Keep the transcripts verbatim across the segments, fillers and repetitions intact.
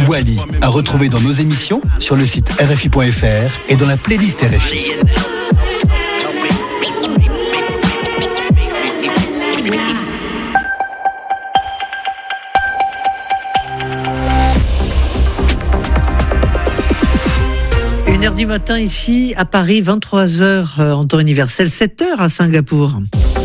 Wally, à retrouver dans nos émissions, sur le site R F I point F R et dans la playlist R F I. une heure du matin ici, à Paris, vingt-trois heures euh, en temps universel, sept heures à Singapour.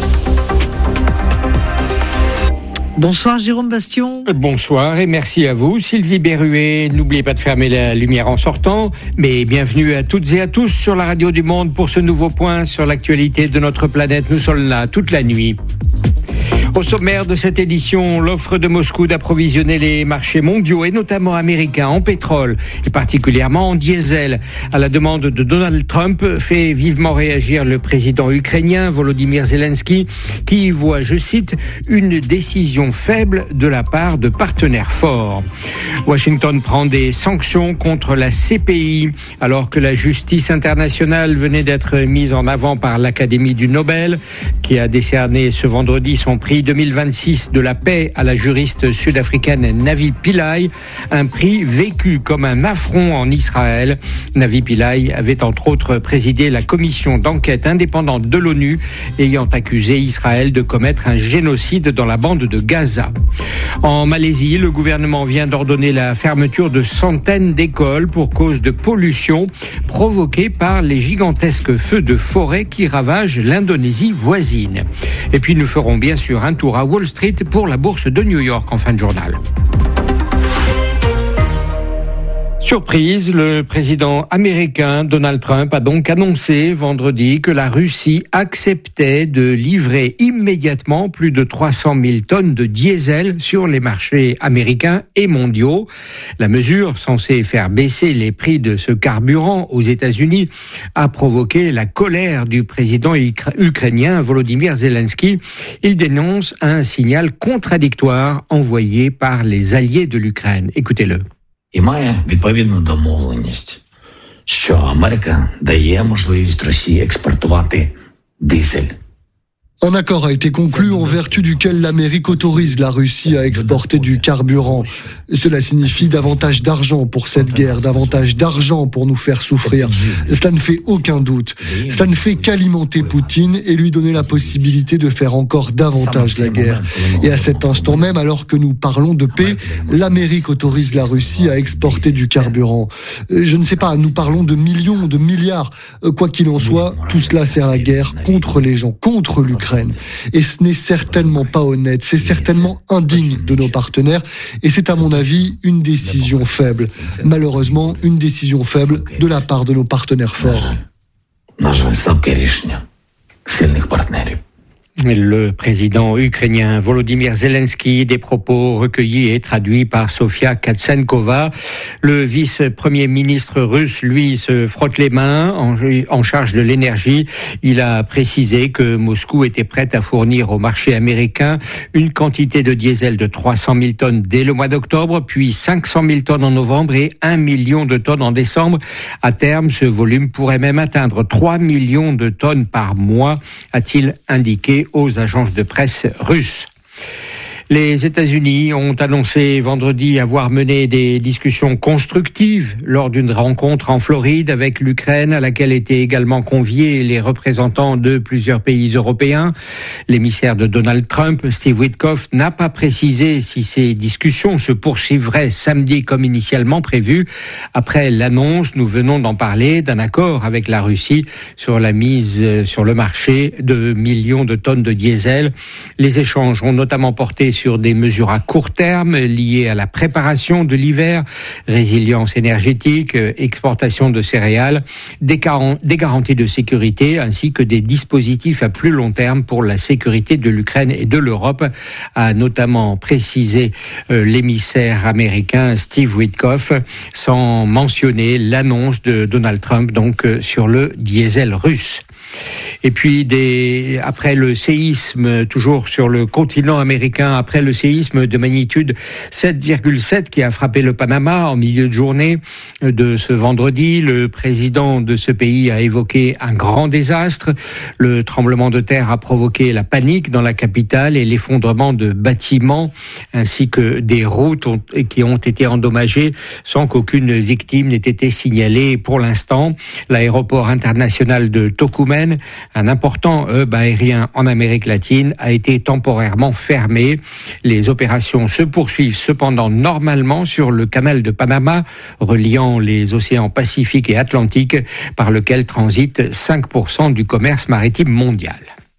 Bonsoir Jérôme Bastion. Bonsoir et merci à vous Sylvie Berruet. N'oubliez pas de fermer la lumière en sortant, mais bienvenue à toutes et à tous sur la radio du Monde pour ce nouveau point sur l'actualité de notre planète. Nous sommes là toute la nuit. Au sommaire de cette édition, l'offre de Moscou d'approvisionner les marchés mondiaux et notamment américains en pétrole et particulièrement en diesel à la demande de Donald Trump fait vivement réagir le président ukrainien Volodymyr Zelensky qui voit, je cite, une décision faible de la part de partenaires forts. Washington prend des sanctions contre la C P I alors que la justice internationale venait d'être mise en avant par l'Académie du Nobel qui a décerné ce vendredi son prix deux mille vingt-six de la paix à la juriste sud-africaine Navi Pillay, un prix vécu comme un affront en Israël. Navi Pillay avait entre autres présidé la commission d'enquête indépendante de l'ONU ayant accusé Israël de commettre un génocide dans la bande de Gaza. En Malaisie, le gouvernement vient d'ordonner la fermeture de centaines d'écoles pour cause de pollution provoquée par les gigantesques feux de forêt qui ravagent l'Indonésie voisine. Et puis nous ferons bien sûr un tour à Wall Street pour la bourse de New York en fin de journal. Surprise, le président américain Donald Trump a donc annoncé vendredi que la Russie acceptait de livrer immédiatement plus de trois cent mille tonnes de diesel sur les marchés américains et mondiaux. La mesure, censée faire baisser les prix de ce carburant aux États-Unis, a provoqué la colère du président ukrainien Volodymyr Zelensky. Il dénonce un signal contradictoire envoyé par les alliés de l'Ukraine. Écoutez-le. І має відповідну домовленість, що Америка дає можливість Росії експортувати дизель. Un accord a été conclu en vertu duquel l'Amérique autorise la Russie à exporter du carburant. Cela signifie davantage d'argent pour cette guerre, davantage d'argent pour nous faire souffrir. Cela ne fait aucun doute. Cela ne fait qu'alimenter Poutine et lui donner la possibilité de faire encore davantage la guerre. Et à cet instant même, alors que nous parlons de paix, l'Amérique autorise la Russie à exporter du carburant. Je ne sais pas, nous parlons de millions, de milliards. Quoi qu'il en soit, tout cela sert à la guerre contre les gens, contre l'Ukraine. Et ce n'est certainement pas honnête, c'est certainement indigne de nos partenaires et c'est à mon avis une décision faible. Malheureusement, une décision faible de la part de nos partenaires forts. Le président ukrainien Volodymyr Zelensky, des propos recueillis et traduits par Sofia Katsenkova. Le vice-premier ministre russe, lui, se frotte les mains en, en charge de l'énergie. Il a précisé que Moscou était prête à fournir au marché américain une quantité de diesel de trois cent mille tonnes dès le mois d'octobre, puis cinq cent mille tonnes en novembre et un million de tonnes en décembre. À terme, ce volume pourrait même atteindre trois millions de tonnes par mois, a-t-il indiqué aux agences de presse russes. Les États-Unis ont annoncé vendredi avoir mené des discussions constructives lors d'une rencontre en Floride avec l'Ukraine à laquelle étaient également conviés les représentants de plusieurs pays européens. L'émissaire de Donald Trump, Steve Witkoff, n'a pas précisé si ces discussions se poursuivraient samedi comme initialement prévu. Après l'annonce, nous venons d'en parler, d'un accord avec la Russie sur la mise sur le marché de millions de tonnes de diesel. Les échanges ont notamment porté sur des mesures à court terme liées à la préparation de l'hiver, résilience énergétique, exportation de céréales, des, gar- des garanties de sécurité ainsi que des dispositifs à plus long terme pour la sécurité de l'Ukraine et de l'Europe, a notamment précisé euh, l'émissaire américain Steve Witkoff, sans mentionner l'annonce de Donald Trump donc euh, sur le diesel russe. Et puis, des, après le séisme, toujours sur le continent américain, après le séisme de magnitude sept virgule sept qui a frappé le Panama en milieu de journée de ce vendredi, le président de ce pays a évoqué un grand désastre. Le tremblement de terre a provoqué la panique dans la capitale et l'effondrement de bâtiments, ainsi que des routes ont, qui ont été endommagées sans qu'aucune victime n'ait été signalée pour l'instant. L'aéroport international de Tocumen, un important hub aérien en Amérique latine, a été temporairement fermé. Les opérations se poursuivent cependant normalement sur le canal de Panama, reliant les océans Pacifique et Atlantique, par lequel transite cinq pour cent du commerce maritime mondial.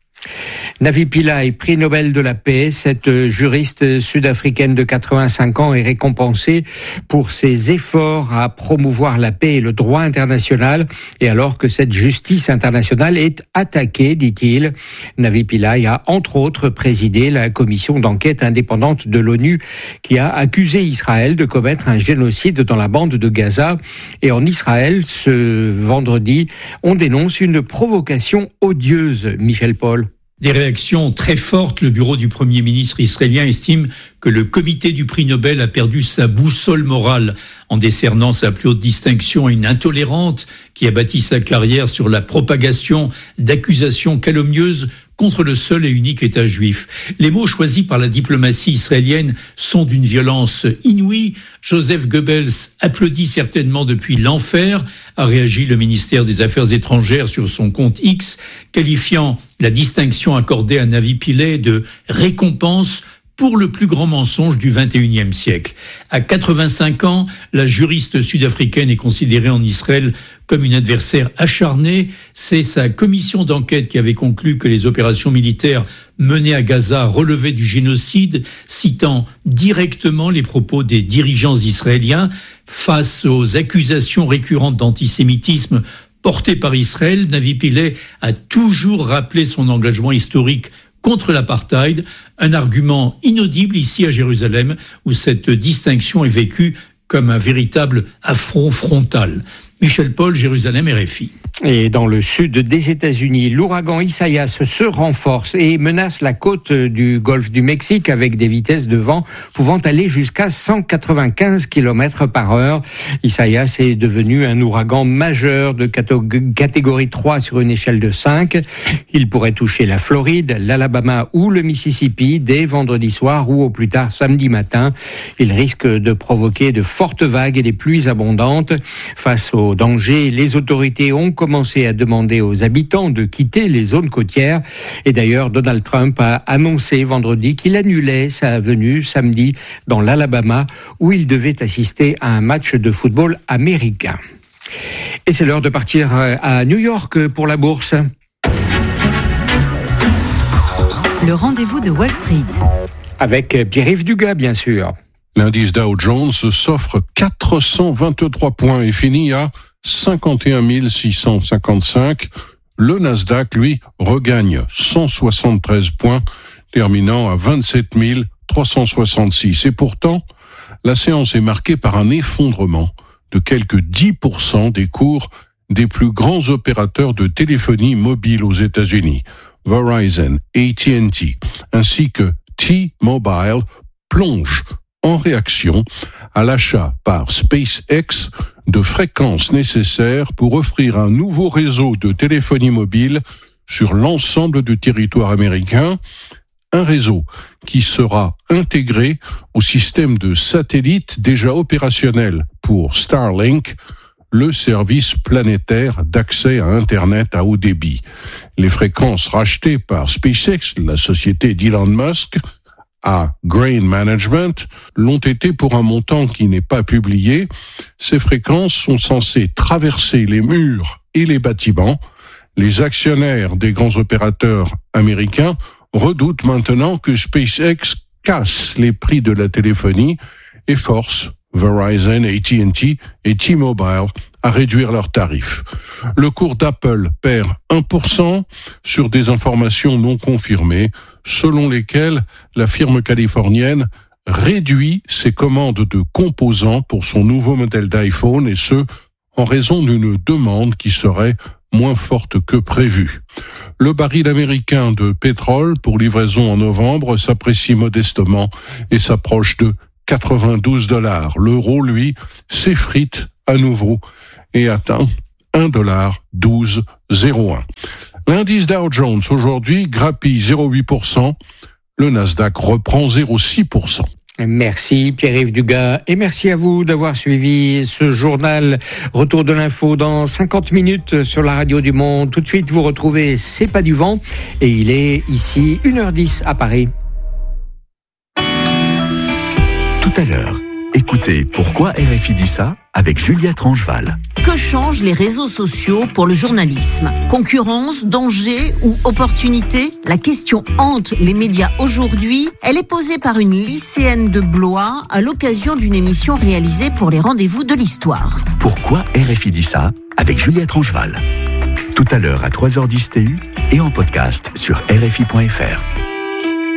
Navi Pillay, prix Nobel de la paix, cette juriste sud-africaine de quatre-vingt-cinq ans est récompensée pour ses efforts à promouvoir la paix et le droit international, et alors que cette justice internationale est attaquée, dit-il. Navi Pillay a entre autres présidé la commission d'enquête indépendante de l'ONU qui a accusé Israël de commettre un génocide dans la bande de Gaza. Et en Israël, ce vendredi, on dénonce une provocation odieuse, Michel Paul. Des réactions très fortes. Le bureau du Premier ministre israélien estime que le comité du prix Nobel a perdu sa boussole morale en décernant sa plus haute distinction à une intolérante qui a bâti sa carrière sur la propagation d'accusations calomnieuses contre le seul et unique État juif. Les mots choisis par la diplomatie israélienne sont d'une violence inouïe. Joseph Goebbels applaudit certainement depuis l'enfer, a réagi le ministère des Affaires étrangères sur son compte X, qualifiant la distinction accordée à Navi Pillay de récompense pour le plus grand mensonge du vingt et unième siècle. À quatre-vingt-cinq ans, la juriste sud-africaine est considérée en Israël comme une adversaire acharnée. C'est sa commission d'enquête qui avait conclu que les opérations militaires menées à Gaza relevaient du génocide, citant directement les propos des dirigeants israéliens. Face aux accusations récurrentes d'antisémitisme portées par Israël, Navi Pillay a toujours rappelé son engagement historique contre l'apartheid, un argument inaudible ici à Jérusalem, où cette distinction est vécue comme un véritable affront frontal. Michel Paul, Jérusalem, R F I. Et dans le sud des États-Unis, l'ouragan Isaias se renforce et menace la côte du golfe du Mexique avec des vitesses de vent pouvant aller jusqu'à cent quatre-vingt-quinze kilomètres par heure. Isaias est devenu un ouragan majeur de catégorie trois sur une échelle de cinq. Il pourrait toucher la Floride, l'Alabama ou le Mississippi dès vendredi soir ou au plus tard samedi matin. Il risque de provoquer de fortes vagues et des pluies abondantes. Face au danger, les autorités ont commencé à demander aux habitants de quitter les zones côtières. Et d'ailleurs, Donald Trump a annoncé vendredi qu'il annulait sa venue samedi dans l'Alabama où il devait assister à un match de football américain. Et c'est l'heure de partir à New York pour la bourse. Le rendez-vous de Wall Street. Avec Pierre-Yves Dugas, bien sûr. L'indice Dow Jones s'offre quatre cent vingt-trois points et finit à cinquante et un mille six cent cinquante-cinq. Le Nasdaq, lui, regagne cent soixante-treize points, terminant à vingt-sept mille trois cent soixante-six. Et pourtant, la séance est marquée par un effondrement de quelques dix pour cent des cours des plus grands opérateurs de téléphonie mobile aux États-Unis, Verizon, A T and T, ainsi que T-Mobile, plongent en réaction à l'achat par SpaceX de fréquences nécessaires pour offrir un nouveau réseau de téléphonie mobile sur l'ensemble du territoire américain, un réseau qui sera intégré au système de satellites déjà opérationnel pour Starlink, le service planétaire d'accès à Internet à haut débit. Les fréquences rachetées par SpaceX, la société d'Elon Musk, à Grain Management, l'ont été pour un montant qui n'est pas publié. Ces fréquences sont censées traverser les murs et les bâtiments. Les actionnaires des grands opérateurs américains redoutent maintenant que SpaceX casse les prix de la téléphonie et force Verizon, A T and T et T-Mobile à réduire leurs tarifs. Le cours d'Apple perd un pour cent sur des informations non confirmées, selon lesquelles la firme californienne réduit ses commandes de composants pour son nouveau modèle d'iPhone, et ce, en raison d'une demande qui serait moins forte que prévu. Le baril américain de pétrole pour livraison en novembre s'apprécie modestement et s'approche de quatre-vingt-douze dollars. L'euro, lui, s'effrite à nouveau et atteint un dollar douze zéro un. L'indice Dow Jones aujourd'hui grappille zéro virgule huit pour cent. Le Nasdaq reprend zéro virgule six pour cent. Merci Pierre-Yves Dugas et merci à vous d'avoir suivi ce journal. Retour de l'info dans cinquante minutes sur la radio du Monde. Tout de suite, vous retrouvez C'est pas du vent et il est ici une heure dix à Paris. Tout à l'heure, écoutez Pourquoi R F I dit ça avec Juliette Rangeval. Que changent les réseaux sociaux pour le journalisme ? Concurrence, danger ou opportunité ? La question hante les médias aujourd'hui. Elle est posée par une lycéenne de Blois à l'occasion d'une émission réalisée pour les rendez-vous de l'histoire. Pourquoi R F I dit ça avec Juliette Rangeval. Tout à l'heure à trois heures dix T U et en podcast sur R F I point F R.